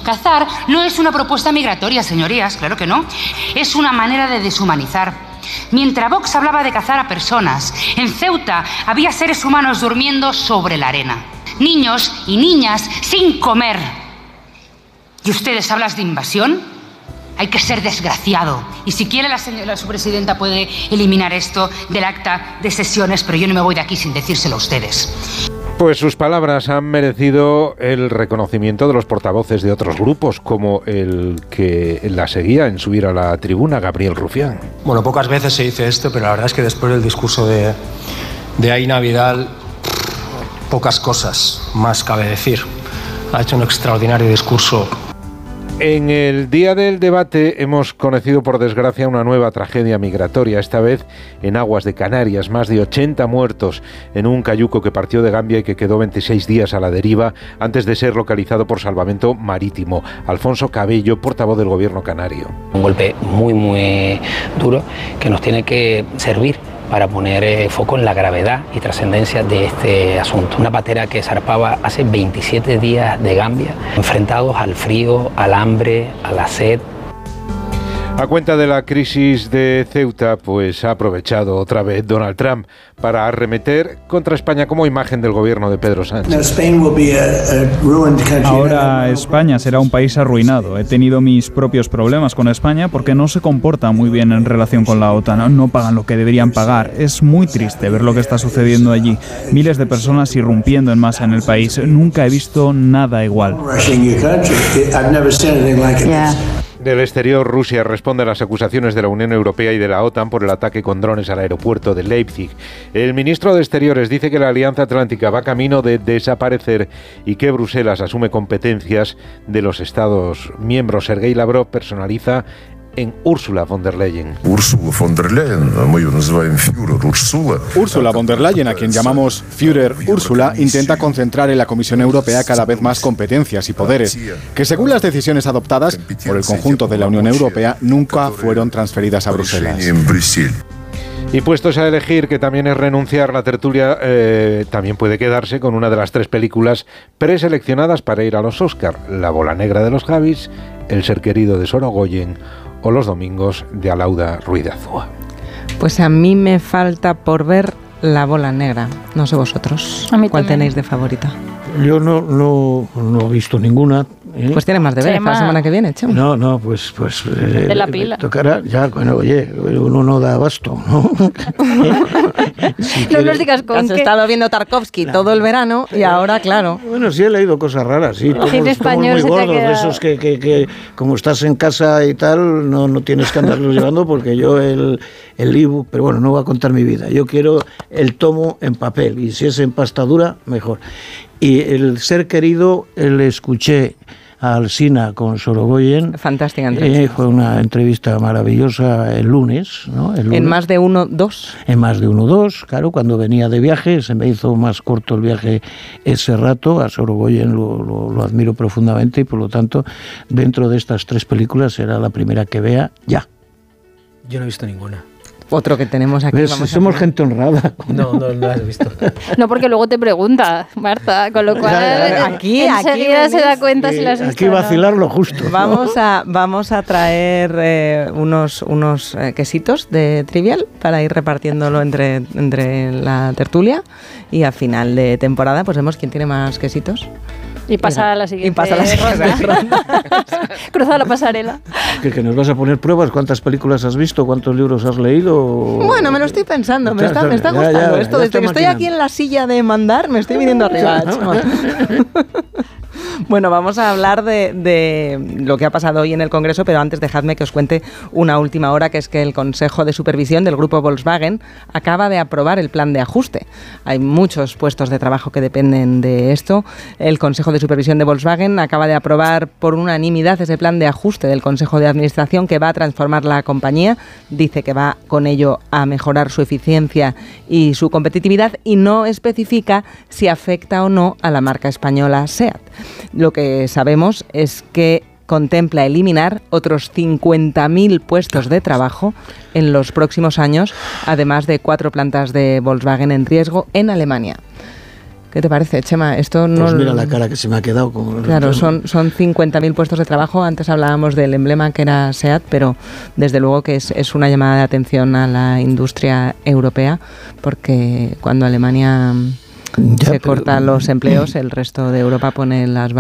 Cazar no es una propuesta migratoria, señorías, claro que no. Es una manera de deshumanizar. Mientras Vox hablaba de cazar a personas, en Ceuta había seres humanos durmiendo sobre la arena. Niños y niñas sin comer. ¿Y ustedes hablan de invasión? Hay que ser desgraciado. Y si quiere su presidenta puede eliminar esto del acta de sesiones, pero yo no me voy de aquí sin decírselo a ustedes. Pues sus palabras han merecido el reconocimiento de los portavoces de otros grupos, como el que la seguía en subir a la tribuna, Gabriel Rufián. Bueno, pocas veces se dice esto, pero la verdad es que después del discurso de Aina Vidal, pocas cosas más cabe decir. Ha hecho un extraordinario discurso. En el día del debate hemos conocido, por desgracia, una nueva tragedia migratoria, esta vez en aguas de Canarias. Más de 80 muertos en un cayuco que partió de Gambia y que quedó 26 días a la deriva antes de ser localizado por salvamento marítimo. Alfonso Cabello, portavoz del gobierno canario. Un golpe muy, muy duro que nos tiene que servir para poner foco en la gravedad y trascendencia de este asunto. Una patera que zarpaba hace 27 días de Gambia, enfrentados al frío, al hambre, a la sed. A cuenta de la crisis de Ceuta, pues ha aprovechado otra vez Donald Trump para arremeter contra España como imagen del gobierno de Pedro Sánchez. Ahora España será un país arruinado. He tenido mis propios problemas con España porque no se comporta muy bien en relación con la OTAN. No pagan lo que deberían pagar. Es muy triste ver lo que está sucediendo allí. Miles de personas irrumpiendo en masa en el país. Nunca he visto nada igual. Del exterior, Rusia responde a las acusaciones de la Unión Europea y de la OTAN por el ataque con drones al aeropuerto de Leipzig. El ministro de Exteriores dice que la Alianza Atlántica va camino de desaparecer y que Bruselas asume competencias de los Estados miembros. Sergei Lavrov personaliza en Ursula von der Leyen. Ursula von der Leyen, a quien llamamos Führer Ursula, intenta concentrar en la Comisión Europea cada vez más competencias y poderes, que según las decisiones adoptadas por el conjunto de la Unión Europea nunca fueron transferidas a Bruselas. Y puestos a elegir, que también es renunciar, la tertulia también puede quedarse con una de las 3 películas preseleccionadas para ir a los Oscar: La bola negra de los Javis, El ser querido de Sorogoyen o Los domingos de Alauda Ruiz de Azúa. Pues a mí me falta por ver La bola negra. No sé vosotros. ¿Cuál tenéis de favorita? Yo no he visto ninguna. Pues tiene más deberes para la semana que viene, Chema. No, pues de la pila. Tocará, ya, bueno, oye, uno no da abasto, ¿no? No nos digas con has estado viendo Tarkovsky todo el verano y ahora, claro. Bueno, sí he leído cosas raras, sí. Todos muy gordos, de esos que como estás en casa y tal, no tienes que andarlos llevando, porque yo el ebook, pero bueno, no voy a contar mi vida. Yo quiero el tomo en papel, y si es en pasta dura, mejor. Y El ser querido, le escuché a Alsina con Sorogoyen. Fantástica entrevista. Fue una entrevista maravillosa el lunes, ¿no? En Más de Uno 2. En Más de Uno 2, claro, cuando venía de viaje, se me hizo más corto el viaje ese rato. A Sorogoyen lo admiro profundamente y por lo tanto, dentro de estas 3 películas será la primera que vea ya. Yo no he visto ninguna. Otro que tenemos aquí. Somos gente honrada. No has visto. No, porque luego te pregunta, Marta, con lo cual aquí enseguida se da cuenta si las has visto. Aquí vacilar lo justo. Vamos a traer unos quesitos de Trivial para ir repartiéndolo entre la tertulia, y a final de temporada pues vemos quién tiene más quesitos. Y pasa a la siguiente ronda. Cruza la pasarela. ¿Que nos vas a poner pruebas? ¿Cuántas películas has visto? ¿Cuántos libros has leído? Bueno, me lo estoy pensando. Me está gustando esto. Desde que estoy aquí en la silla de mandar, me estoy viniendo arriba. Bueno, vamos a hablar de lo que ha pasado hoy en el Congreso, pero antes dejadme que os cuente una última hora, que es que el Consejo de Supervisión del Grupo Volkswagen acaba de aprobar el plan de ajuste. Hay muchos puestos de trabajo que dependen de esto. El Consejo de Supervisión de Volkswagen acaba de aprobar por unanimidad ese plan de ajuste del Consejo de Administración que va a transformar la compañía. Dice que va con ello a mejorar su eficiencia y su competitividad, y no especifica si afecta o no a la marca española SEAT. Lo que sabemos es que contempla eliminar otros 50.000 puestos de trabajo en los próximos años, además de 4 plantas de Volkswagen en riesgo en Alemania. ¿Qué te parece, Chema? Esto no... Pues mira la cara que se me ha quedado. Claro, son 50.000 puestos de trabajo. Antes hablábamos del emblema que era SEAT, pero desde luego que es una llamada de atención a la industria europea, porque cuando Alemania se cortan los empleos, el resto de Europa pone las